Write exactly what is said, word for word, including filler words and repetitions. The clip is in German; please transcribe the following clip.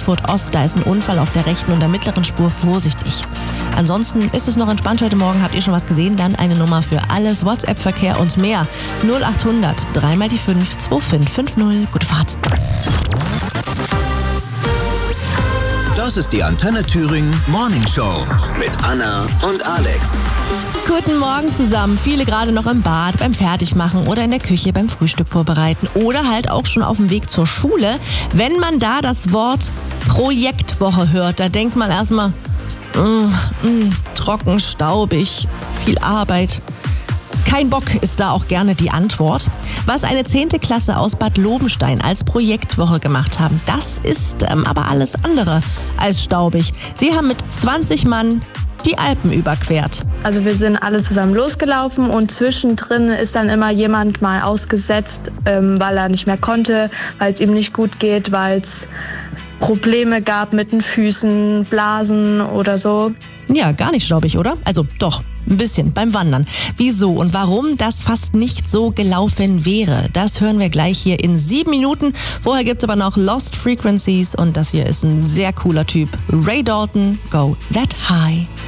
Frankfurt Ost. Da ist ein Unfall auf der rechten und der mittleren Spur, vorsichtig. Ansonsten ist es noch entspannt heute Morgen. Habt ihr schon was gesehen? Dann eine Nummer für alles, WhatsApp-Verkehr und mehr. null achthundert, drei mal die fünf, zwei fünf fünf null. Gute Fahrt. Das ist die Antenne Thüringen Morning Show mit Anna und Alex. Guten Morgen zusammen. Viele gerade noch im Bad, beim Fertigmachen oder in der Küche beim Frühstück vorbereiten oder halt auch schon auf dem Weg zur Schule. Wenn man da das Wort Projektwoche hört, da denkt man erstmal, mm, mm, trocken, staubig, viel Arbeit. Kein Bock ist da auch gerne die Antwort. Was eine zehnte Klasse aus Bad Lobenstein als Projektwoche gemacht haben, das ist ähm, aber alles andere als staubig. Sie haben mit zwanzig Mann die Alpen überquert. Also wir sind alle zusammen losgelaufen und zwischendrin ist dann immer jemand mal ausgesetzt, ähm, weil er nicht mehr konnte, weil es ihm nicht gut geht, weil es Probleme gab mit den Füßen, Blasen oder so. Ja, gar nicht staubig, oder? Also doch, ein bisschen beim Wandern. Wieso und warum das fast nicht so gelaufen wäre, das hören wir gleich hier in sieben Minuten. Vorher gibt's aber noch Lost Frequencies und das hier ist ein sehr cooler Typ. Ray Dalton, Go That High.